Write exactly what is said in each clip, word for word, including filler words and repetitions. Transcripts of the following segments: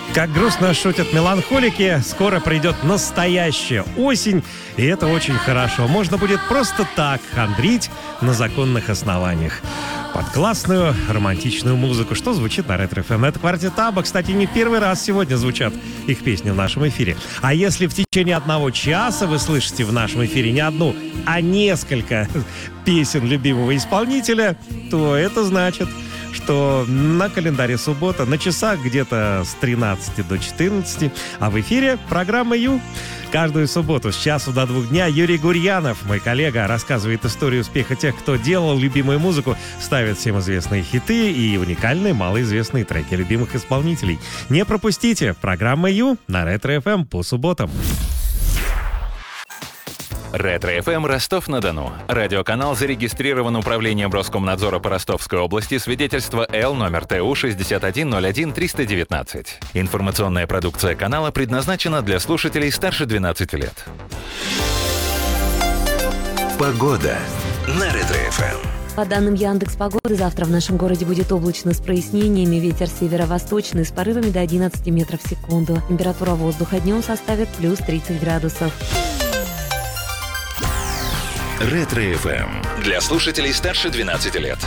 Как грустно шутят меланхолики, скоро придет настоящая осень, и это очень хорошо. Можно будет просто так хандрить на законных основаниях. Под классную романтичную музыку, что звучит на Ретро-эф эм. Это «Квартет Абба». Кстати, не первый раз сегодня звучат их песни в нашем эфире. А если в течение одного часа вы слышите в нашем эфире не одну, а несколько песен любимого исполнителя, то это значит, что на календаре суббота, на часах где-то с тринадцати до четырнадцати, а в эфире программа «Ю». Каждую субботу с часу до двух дня Юрий Гурьянов, мой коллега, рассказывает историю успеха тех, кто делал любимую музыку, ставит всем известные хиты и уникальные малоизвестные треки любимых исполнителей. Не пропустите программа «Ю» на Ретро-эф эм по субботам. Ретро-эф эм Ростов-на-Дону. Радиоканал зарегистрирован Управлением Роскомнадзора по Ростовской области. Свидетельство Л номер Т У шестьдесят один ноль один триста девятнадцать. Информационная продукция канала предназначена для слушателей старше двенадцати лет. Погода на Ретро-эф эм. По данным Яндекс.Погоды, завтра в нашем городе будет облачно с прояснениями. Ветер северо-восточный с порывами до одиннадцати метров в секунду. Температура воздуха днем составит плюс тридцать градусов. Ретро-эф эм. Для слушателей старше двенадцати лет.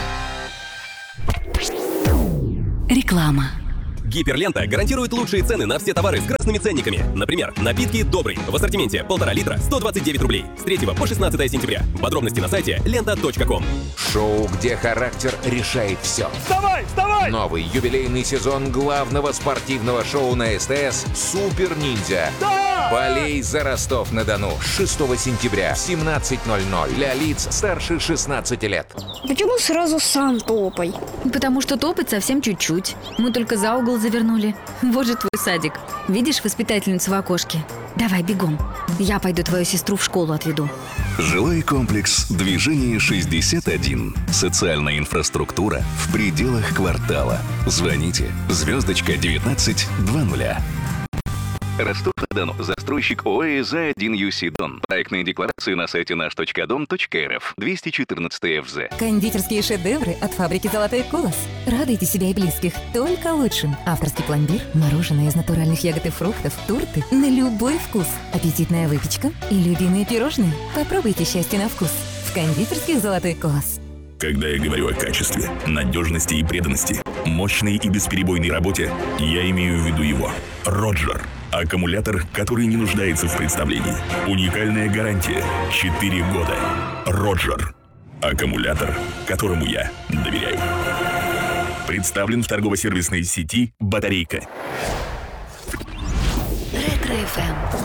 Реклама. Гиперлента гарантирует лучшие цены на все товары с красными ценниками. Например, напитки «Добрый» в ассортименте полтора литра сто двадцать девять рублей. С третьего по шестнадцатое сентября. Подробности на сайте лента точка ком. Шоу, где характер решает все. Вставай, вставай! Новый юбилейный сезон главного спортивного шоу на СТС «Супер Ниндзя». Да! Болей за Ростов-на-Дону. шестого сентября в семнадцать ноль ноль. Для лиц старше шестнадцати лет. Почему сразу сам топай? Потому что топать совсем чуть-чуть. Мы только за угол завернули. Вот же твой садик. Видишь воспитательницу в окошке? Давай бегом. Я пойду твою сестру в школу отведу. Жилой комплекс «Движение шестьдесят один». Социальная инфраструктура в пределах квартала. Звоните звездочка девятнадцать двадцать. Ростов-на-Дону. Застройщик ООО «За один ю си Дон». Проектные декларации на сайте наш точка дом точка эр эф. двести четырнадцать эф зэ. Кондитерские шедевры от фабрики «Золотой колос». Радуйте себя и близких только лучшим. Авторский пломбир, мороженое из натуральных ягод и фруктов, торты на любой вкус, аппетитная выпечка и любимые пирожные. Попробуйте счастье на вкус в кондитерских «Золотой колос». Когда я говорю о качестве, надежности и преданности, мощной и бесперебойной работе, я имею в виду его. Роджер. Аккумулятор, который не нуждается в представлении. Уникальная гарантия. четыре года. Роджер. Аккумулятор, которому я доверяю. Представлен в торгово-сервисной сети «Батарейка». Ретро-эф эм.